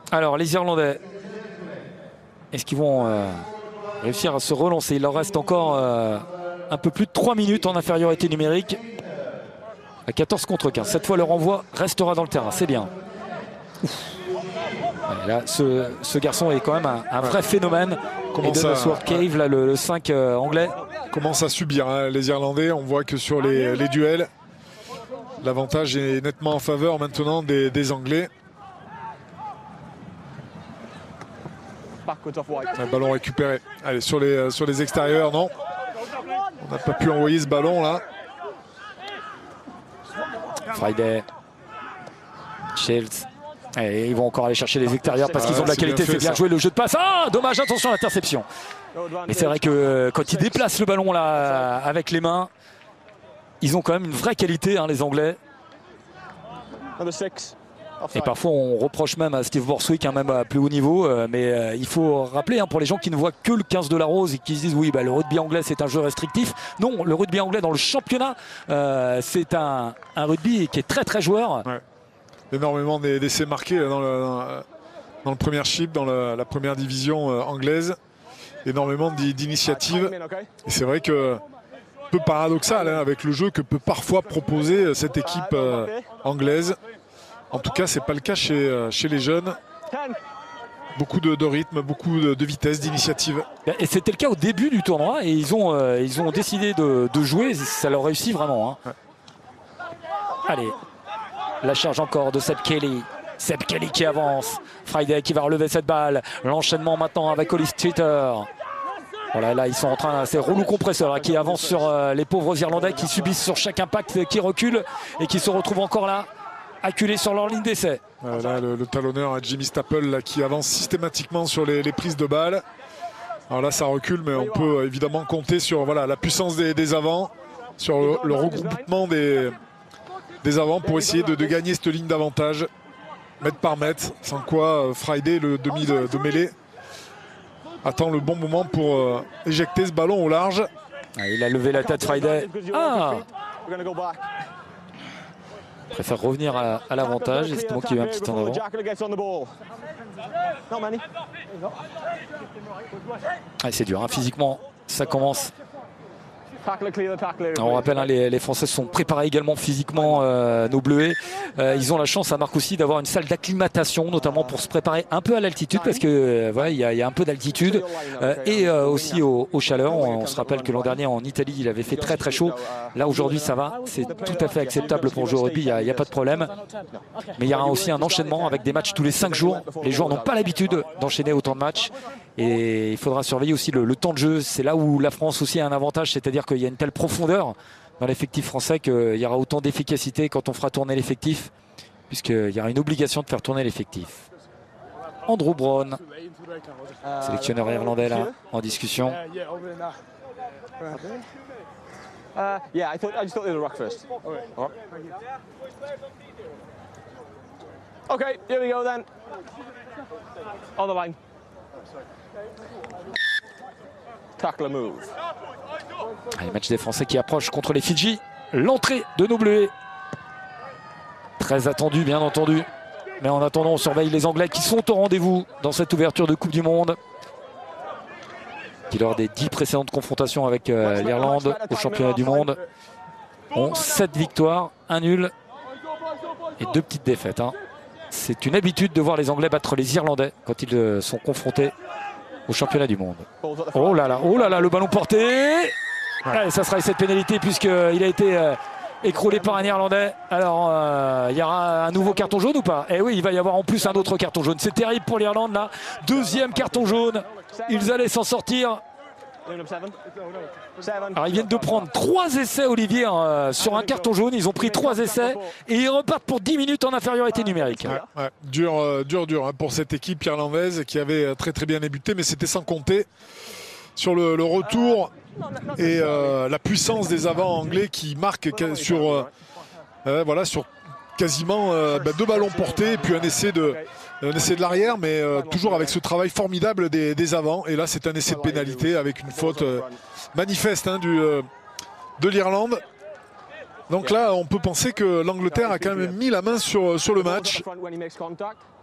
Alors les Irlandais, est-ce qu'ils vont réussir à se relancer? Il leur reste encore un peu plus de 3 minutes en infériorité numérique. À 14 contre 15. Cette fois le renvoi restera dans le terrain, c'est bien. Ouais, là, ce garçon est quand même un vrai phénomène. Sword Cave, là, le 5 anglais. Commence à subir hein, les Irlandais. On voit que sur les duels, l'avantage est nettement en faveur maintenant des Anglais. Un ballon récupéré. Allez, sur les extérieurs, non. On n'a pas pu envoyer ce ballon là. Friday. Shields. Et ils vont encore aller chercher les extérieurs parce qu'ils ont de la qualité. C'est bien joué le jeu de passe. Ah, dommage, attention à l'interception. Mais c'est vrai que quand ils déplacent le ballon là avec les mains, ils ont quand même une vraie qualité, hein, les Anglais. Et parfois on reproche même à Steve Borswick, hein, même à plus haut niveau, mais il faut rappeler hein, pour les gens qui ne voient que le 15 de la Rose et qui se disent oui bah, le rugby anglais c'est un jeu restrictif. Non, le rugby anglais dans le championnat c'est un rugby qui est très très joueur. Ouais. Énormément d'essais marqués dans le Premiership, dans la première division anglaise. Énormément d'initiatives. Et c'est vrai que un peu paradoxal hein, avec le jeu que peut parfois proposer cette équipe anglaise. En tout cas, c'est pas le cas chez les jeunes. Beaucoup de rythme, beaucoup de vitesse, d'initiative. Et c'était le cas au début du tournoi et ils ont décidé de jouer. Ça leur réussit vraiment. Hein. Ouais. Allez, la charge encore de Seb Kelly. Seb Kelly qui avance. Friday qui va relever cette balle. L'enchaînement maintenant avec Oli Streeter. Voilà, là, ils sont en train, c'est rouleau compresseur hein, qui avance sur les pauvres Irlandais qui subissent sur chaque impact, qui reculent et qui se retrouvent encore là. Acculés sur leur ligne d'essai. Là, le talonneur Jimmy Staple là, qui avance systématiquement sur les prises de balles. Alors là ça recule mais on peut évidemment compter sur voilà, la puissance des avants, sur le regroupement des avants pour essayer de gagner cette ligne d'avantage mètre par mètre, sans quoi Friday, le demi de mêlée, attend le bon moment pour éjecter ce ballon au large. Ah, il a levé la tête Friday. Ah, préfère revenir à l'avantage et c'est moi qui ai eu un petit temps d'avant. Ah, c'est dur, hein, physiquement, ça commence. On rappelle, hein, les Français sont préparés également physiquement, nos Bleuets. Ils ont la chance à Marc aussi d'avoir une salle d'acclimatation, notamment pour se préparer un peu à l'altitude, parce que voilà, il y a un peu d'altitude et aussi aux chaleurs. On se rappelle que l'an dernier en Italie, il avait fait très très chaud. Là aujourd'hui, ça va, c'est tout à fait acceptable pour jouer au rugby, il n'y a pas de problème. Mais il y aura aussi un enchaînement avec des matchs tous les 5 jours. Les joueurs n'ont pas l'habitude d'enchaîner autant de matchs. Et il faudra surveiller aussi le temps de jeu. C'est là où la France aussi a un avantage, c'est-à-dire qu'il y a une telle profondeur dans l'effectif français qu'il y aura autant d'efficacité quand on fera tourner l'effectif, puisqu'il y aura une obligation de faire tourner l'effectif. Andrew Brown, sélectionneur irlandais là, en discussion. Okay, here we go then. On the line. Tackle move. Allez, match des Français qui approche contre les Fidji. L'entrée de nos Bleuets. Très attendu, bien entendu. Mais en attendant, on surveille les Anglais qui sont au rendez-vous dans cette ouverture de Coupe du Monde. Qui, lors des 10 précédentes confrontations avec l'Irlande au championnat du monde, ont 7 victoires, 1 nul et 2 petites défaites. Hein. C'est une habitude de voir les Anglais battre les Irlandais quand ils sont confrontés au championnat du monde. Oh là là, le ballon porté. Allez, ça sera cette pénalité puisqu'il a été écroulé par un Irlandais. Alors, il y aura un nouveau carton jaune ou pas? Eh oui, il va y avoir en plus un autre carton jaune. C'est terrible pour l'Irlande là. Deuxième carton jaune. Ils allaient s'en sortir. Alors ils viennent de prendre 3 essais, Olivier, sur un carton jaune. Ils ont pris 3 essais et ils repartent pour 10 minutes en infériorité numérique. Ouais. Dur hein, pour cette équipe irlandaise qui avait très très bien débuté, mais c'était sans compter sur le retour et la puissance des avants anglais qui marquent sur quasiment 2 ballons portés et puis un essai de l'arrière, mais toujours avec ce travail formidable des avants. Et là, c'est un essai de pénalité avec une faute manifeste hein, de l'Irlande. Donc là, on peut penser que l'Angleterre a quand même mis la main sur le match.